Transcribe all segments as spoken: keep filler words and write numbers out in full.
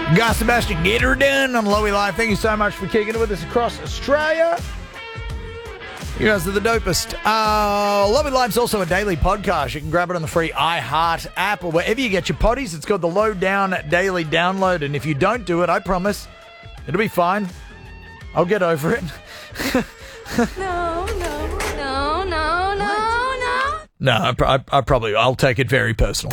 Guy Sebastian, get her done on Lowy Live. Thank you so much for kicking it with us across Australia. You guys are the dopest. Uh, Lowy Live's also a daily podcast. You can grab it on the free iHeart app or wherever you get your potties. It's called the Low Down Daily Download. And if you don't do it, I promise, it'll be fine. I'll get over it. no, no, no, no, no, no. No, I, I, I probably, I'll take it very personal.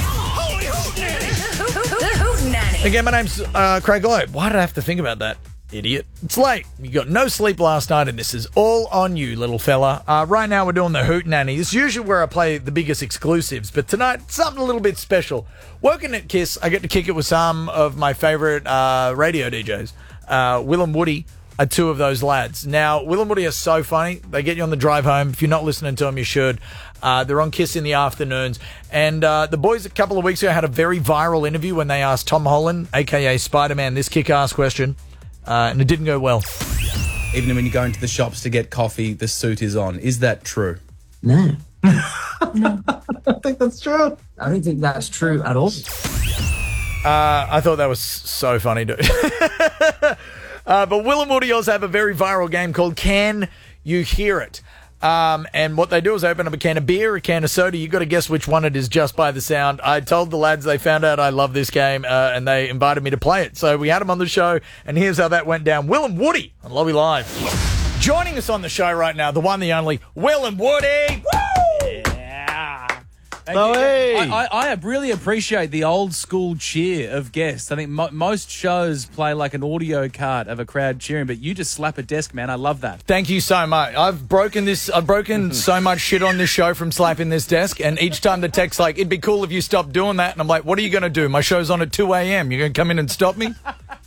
Again, my name's uh, Craig Lowe. Why did I have to think about that, idiot? It's late. You got no sleep last night, and this is all on you, little fella. Uh, right now, we're doing the Hootenanny. It's usually where I play the biggest exclusives, but tonight, something a little bit special. Working at KISS, I get to kick it with some of my favourite uh, radio D Js. Uh, Will and Woody are two of those lads. Now, Will and Woody are so funny. They get you on the drive home. If you're not listening to them, you should. Uh, they're on KISS in the afternoons. And uh, the boys a couple of weeks ago had a very viral interview when they asked Tom Holland, a k a. Spider-Man, this kick-ass question. Uh, and it didn't go well. Even when you go into the shops to get coffee, the suit is on. Is that true? No. No. I don't think that's true. I don't think that's true at all. Uh, I thought that was so funny, dude. uh, but Will and Woody also have a very viral game called Can You Hear It? Um, and what they do is open up a can of beer, a can of soda. You got to guess which one it is just by the sound. I told the lads they found out I love this game, uh, and they invited me to play it. So we had them on the show, and here's how that went down. Will and Woody on Lowy Live. Joining us on the show right now, the one, the only, Will and Woody. Woo! Yeah. Lowy. I, I, I really appreciate the old school cheer of guests. I think mo- most shows play like an audio card of a crowd cheering, but you just slap a desk, man. I love that. Thank you so much. I've broken this. I've broken so much shit on this show from slapping this desk, and each time the tech's like, "It'd be cool if you stopped doing that," and I'm like, "What are you going to do? My show's on at two a.m. You're going to come in and stop me?"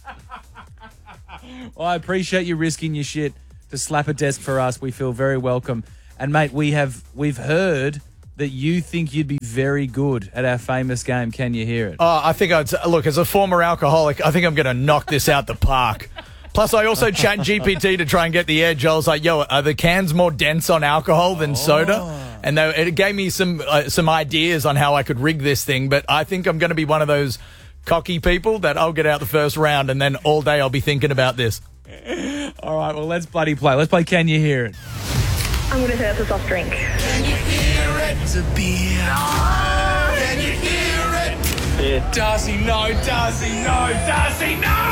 Well, I appreciate you risking your shit to slap a desk for us. We feel very welcome, and mate, we have we've heard that you think you'd be very good at our famous game. Can you hear it? Oh, I think I'd look as a former alcoholic. I think I'm going to knock this out the park. Plus, I also chat G P T to try and get the edge. I was like, "Yo, are the cans more dense on alcohol than soda?" And they, it gave me some uh, some ideas on how I could rig this thing. But I think I'm going to be one of those cocky people that I'll get out the first round, and then all day I'll be thinking about this. All right, well, let's bloody play. Let's play Can You Hear It? I'm going to say it's a soft drink. Can you hear it? It's a beer. No. Can you hear it? Yeah. Does he know? Does he know? Does he know?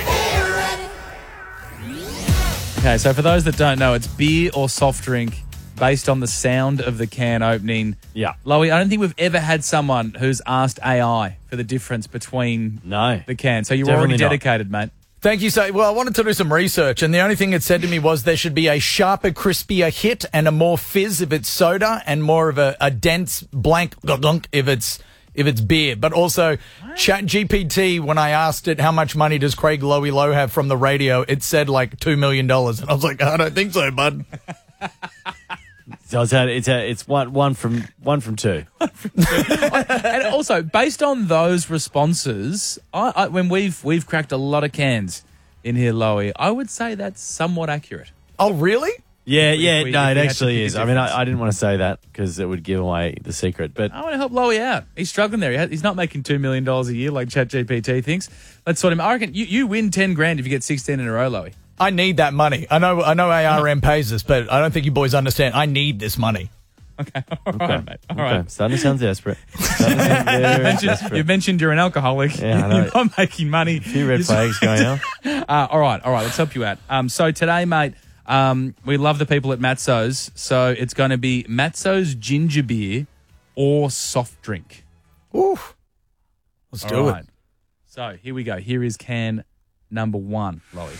Okay, so for those that don't know, it's beer or soft drink based on the sound of the can opening. Yeah. Lowy, I don't think we've ever had someone who's asked A I for the difference between No. the can. So you're Definitely already not. dedicated, mate. Thank you. So, well, I wanted to do some research, and the only thing it said to me was there should be a sharper, crispier hit and a more fizz if it's soda, and more of a, a dense blank glunk if it's if it's beer. But also, Chat G P T, when I asked it how much money does Craig Lowy Lowe have from the radio, it said like two million dollars, and I was like, I don't think so, bud. So it's a, it's a, it's one one from one from two. And also, based on those responses, I, I, when we've we've cracked a lot of cans in here, Lowy, I would say that's somewhat accurate. Oh, really? Yeah, If yeah, we- no, if it we had to actually pick a is. I mean, difference. I, I didn't want to say that because it would give away the secret. But I want to help Lowy out. He's struggling there. He ha- He's not making two million dollars a year like ChatGPT thinks. Let's sort him. I reckon you, you win ten grand if you get sixteen in a row, Lowy. I need that money. I know, I know A R M pays us, but I don't think you boys understand. I need this money. Okay, all right, okay, mate. All okay. right. Starting to sound desperate. Starting to sound very Mentioned, desperate. you've mentioned you're an alcoholic. Yeah, I know. You're not making money. A few red flags going on. Uh, all right, all right. Let's help you out. Um, so today, mate, um, we love the people at Matzo's. So it's going to be Matzo's ginger beer or soft drink. Ooh. Let's do All it. right. So here we go. Here is can number one, Lowy.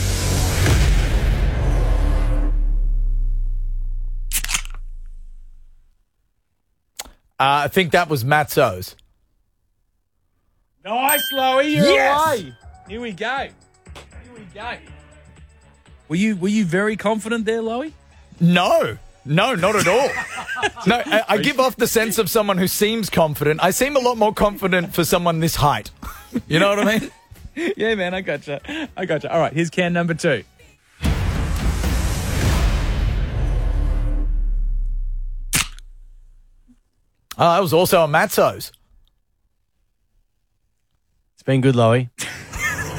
Uh, I think that was Matzo's. Nice, Lowy. You're Yes! away. Here we go. Here we go. Were you were you very confident there, Lowy? No, no, not at all. No, I, I give off the sense of someone who seems confident. I seem a lot more confident for someone this height. You know what I mean? Yeah, man, I gotcha. I gotcha. All right, here's can number two. Oh, that was also a Matzo's. It's been good, Lowy.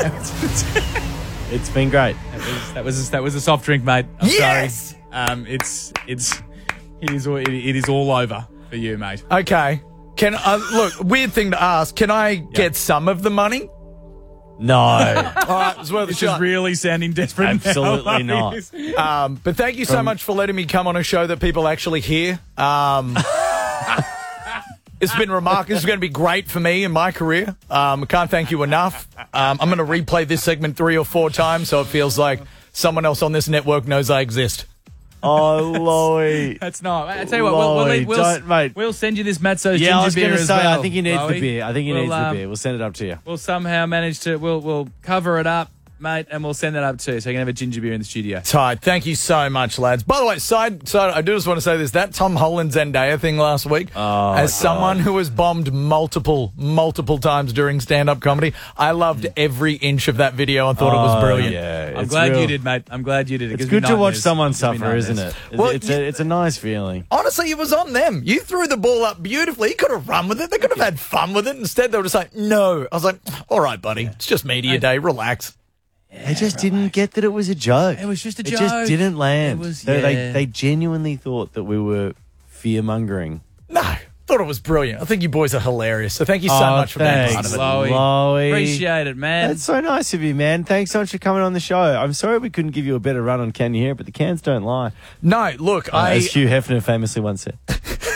It's been great. That was, that was that was a soft drink, mate. I'm Yes! sorry. Um, it's it's it is all, it, it is all over for you, mate. Okay. Can uh, look, weird thing to ask. Can I get some of the money? No. All right, it's worth a This is shot. really sounding desperate. Absolutely now. not. Um, but thank you so much for letting me come on a show that people actually hear. Um, it's been remarkable. It's going to be great for me in my career. Um, I can't thank you enough. Um, I'm going to replay this segment three or four times so it feels like someone else on this network knows I exist. Oh, Loey. That's not. I tell you what, we'll, we'll, Loey, we'll, don't, mate. we'll send you this Matzo's Yeah, I was ginger going beer to as say, well. I think he needs Loey. the beer. I think he We'll, needs the um, beer. We'll send it up to you. We'll somehow manage to. We'll we'll cover it up, mate, and we'll send that up too. So you can have a ginger beer in the studio. Tight. Thank you so much, lads. By the way, side, side, I do just want to say this. That Tom Holland Zendaya thing last week, Oh, as God. someone who was bombed multiple, multiple times during stand-up comedy, I loved every inch of that video and thought it was Oh, brilliant. Yeah, I'm it's glad real. you did, mate. I'm glad you did. It It's gives me good to watch nightmares. someone Gives me suffer, isn't nightmares. it? Well, it's, you- a, it's a nice feeling. Honestly, it was on them. You threw the ball up beautifully. You could have run with it. They could have had fun with it. Instead, they were just like, no. I was like, all right, buddy. It's just media day. Relax. They just didn't get that it was a joke. It was just a It joke. just didn't land. It was- they, they, yeah. they genuinely thought that we were fear-mongering. No. Thought it was brilliant. I think you boys are hilarious. So thank you so Oh, much for being part thanks, of it. Loey. Loey. Appreciate it, man. That's so nice of you, man. Thanks so much for coming on the show. I'm sorry we couldn't give you a better run on Can You Hear It, but the cans don't lie. No, look, Uh, I... as Hugh Hefner famously once said.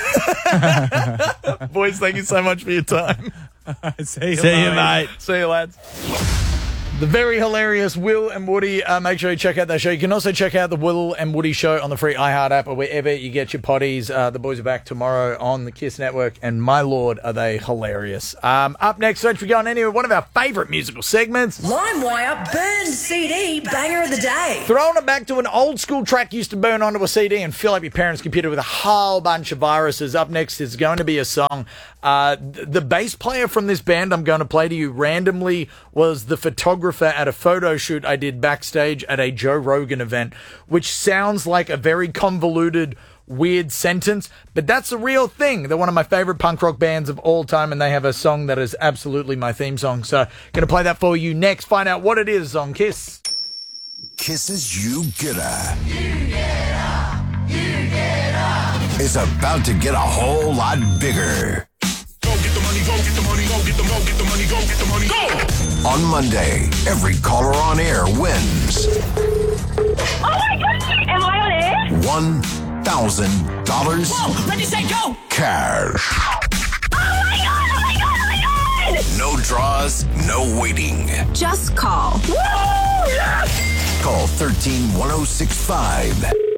Boys, thank you so much for your time. See you, See you, Loey. mate. See you, lads. The very hilarious Will and Woody. Uh, make sure you check out that show. You can also check out the Will and Woody show on the free iHeart app or wherever you get your potties. Uh, the boys are back tomorrow on the Kiss Network, and my lord, are they hilarious. Um, up next, don't forget on anywhere, one of our favourite musical segments. LimeWire burned C D banger of the day. Throwing it back to an old school track used to burn onto a C D and fill up your parents' computer with a whole bunch of viruses. Up next is going to be a song. Uh, th- the bass player from this band I'm going to play to you randomly was the photographer at a photo shoot I did backstage at a Joe Rogan event, which sounds like a very convoluted, weird sentence, but that's a real thing. They're one of my favorite punk rock bands of all time, and they have a song that is absolutely my theme song. So, going to play that for you next. Find out what it is on Kiss. Kiss's You Getter. You Getter. You Getter. Is about to get a whole lot bigger. Go get the money, go get the money, go get the, go get the money, go get the money, go! On Monday, every caller on air wins Oh my God! Am I on air? one thousand dollars Whoa, let me say go. cash. Oh my God! Oh my God! Oh my God! No draws, no waiting. Just call. Woo! Yes! Call one three one oh six five.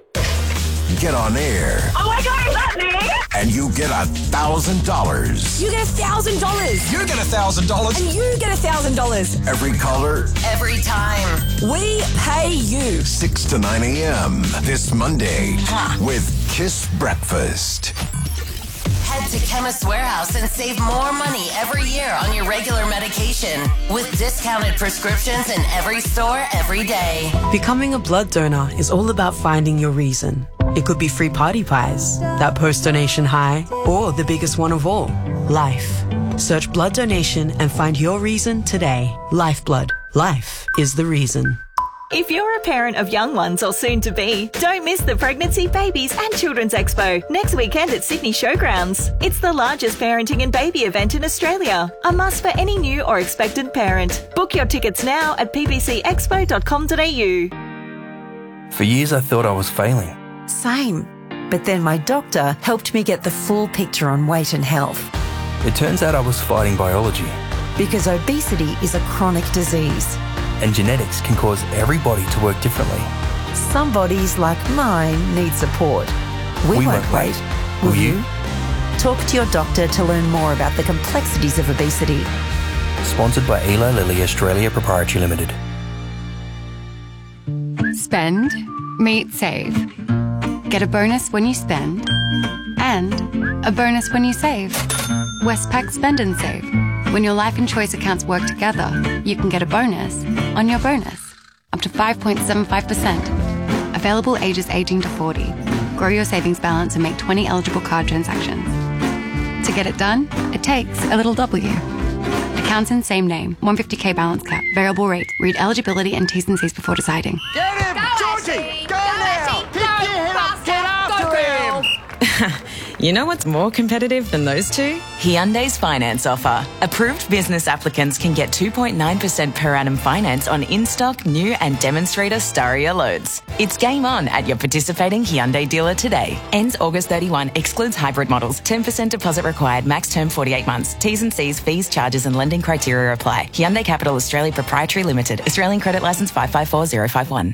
Get on air, Oh my God! Is that me? and you get a thousand dollars. You get a thousand dollars. You get a thousand dollars. And you get a thousand dollars. Every caller, Every time. We pay you. six to nine a.m. this Monday with Kiss Breakfast. Head to Chemist Warehouse and save more money every year on your regular medication with discounted prescriptions in every store every day. Becoming a blood donor is all about finding your reason. It could be free party pies, that post-donation high, or the biggest one of all, life. Search blood donation and find your reason today. Lifeblood. Life is the reason. If you're a parent of young ones or soon to be, don't miss the Pregnancy, Babies and Children's Expo next weekend at Sydney Showgrounds. It's the largest parenting and baby event in Australia, a must for any new or expectant parent. Book your tickets now at p b c expo dot com dot a u. For years I thought I was failing. Same. But then my doctor helped me get the full picture on weight and health. It turns out I was fighting biology. Because obesity is a chronic disease. And genetics can cause every body to work differently. Some bodies, like mine, need support. We, We won't, won't wait. wait. Will Will you? you? Talk to your doctor to learn more about the complexities of obesity. Sponsored by Eli Lilly Australia Proprietary Limited. Spend, meet, save. Get a bonus when you spend and a bonus when you save. Westpac Spend and Save. When your life and choice accounts work together, you can get a bonus on your bonus, up to five point seven five percent. Available ages eighteen to forty. Grow your savings balance and make twenty eligible card transactions. To get it done, it takes a little W. Accountant, same name. one hundred fifty K balance cap. Variable rate. Read eligibility and T's and C's before deciding. Get him! Go, Georgie! Ashley! Go, Go, now! Ashley! Pick Go, your head up! Get faster! after Go, him! You know what's more competitive than those two? Hyundai's finance offer. Approved business applicants can get two point nine percent per annum finance on in-stock, new and demonstrator Staria loads. It's game on at your participating Hyundai dealer today. Ends August thirty-first. Excludes hybrid models. ten percent deposit required. Max term forty-eight months. T's and C's, fees, charges and lending criteria apply. Hyundai Capital Australia Proprietary Limited. Australian credit licence five five four zero five one.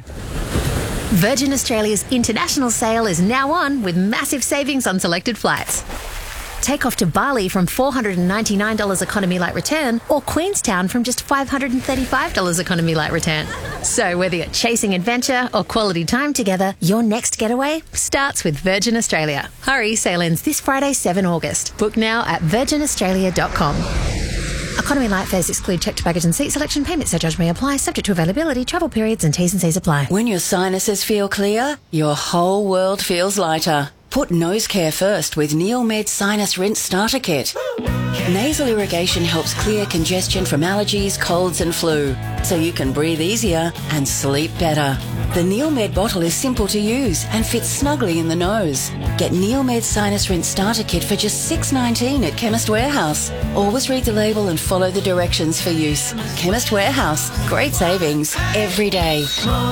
Virgin Australia's international sale is now on with massive savings on selected flights. Take off to Bali from four hundred ninety-nine dollars economy light return or Queenstown from just five hundred thirty-five dollars economy light return. So whether you're chasing adventure or quality time together, your next getaway starts with Virgin Australia. Hurry, sale ends this Friday, seventh of August. Book now at virgin australia dot com. Economy light fares exclude checked baggage and seat selection. Payment surcharge may apply, subject to availability, travel periods and T's and C's apply. When your sinuses feel clear, your whole world feels lighter. Put nose care first with Neomed Sinus Rinse Starter Kit. Nasal irrigation helps clear congestion from allergies, colds and flu, so you can breathe easier and sleep better. The Neomed bottle is simple to use and fits snugly in the nose. Get Neomed Sinus Rinse Starter Kit for just six dollars nineteen at Chemist Warehouse. Always read the label and follow the directions for use. Chemist Warehouse. Great savings every day.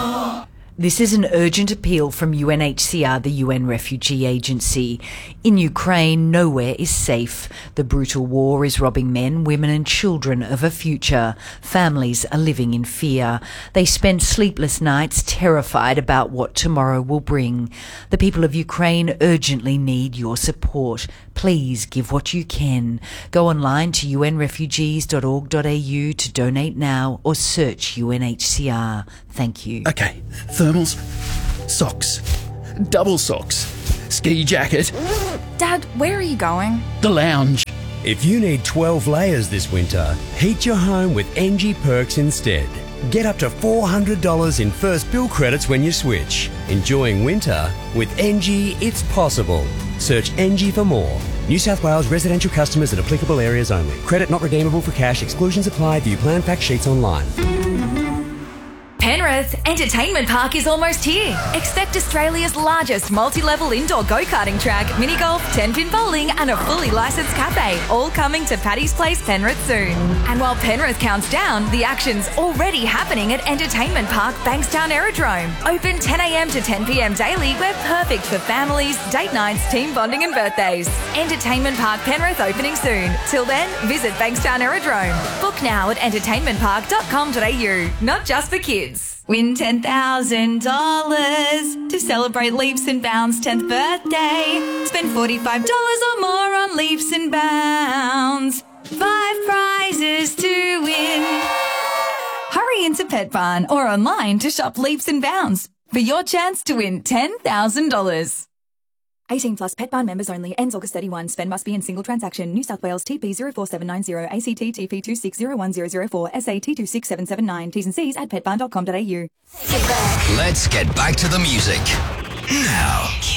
This is an urgent appeal from U N H C R, the U N Refugee Agency. In Ukraine, nowhere is safe. The brutal war is robbing men, women and children of a future. Families are living in fear. They spend sleepless nights terrified about what tomorrow will bring. The people of Ukraine urgently need your support. Please give what you can. Go online to u n refugees dot org dot a u to donate now or search U N H C R. Thank you. Okay, thermals, socks, double socks, ski jacket. Dad, where are you going? The lounge. If you need twelve layers this winter, heat your home with N G Perks instead. Get up to four hundred dollars in first bill credits when you switch. Enjoying winter with N G, it's possible. Search N G for more. New South Wales residential customers in applicable areas only. Credit not redeemable for cash. Exclusions apply. View plan fact sheets online. Penrith Entertainment Park is almost here. Expect Australia's largest multi-level indoor go-karting track, mini golf, ten-pin bowling and a fully licensed cafe, all coming to Paddy's Place, Penrith soon. And while Penrith counts down, the action's already happening at Entertainment Park, Bankstown Aerodrome. Open ten a m to ten p m daily. We're perfect for families, date nights, team bonding and birthdays. Entertainment Park Penrith opening soon. Till then, visit Bankstown Aerodrome. Book now at entertainment park dot com dot a u. Not just for kids. Win ten thousand dollars to celebrate Leaps and Bounds' tenth birthday. Spend forty-five dollars or more on Leaps and Bounds. Five prizes to win. Hurry into Pet Barn or online to shop Leaps and Bounds for your chance to win ten thousand dollars. eighteen plus Pet Barn members only. Ends August thirty-first. Spend must be in single transaction. New South Wales T P zero four seven nine zero, A C T T P two six zero one zero zero four, S A T two six seven seven nine. T's and C's at pet barn dot com dot a u. Let's get back to the music. Now.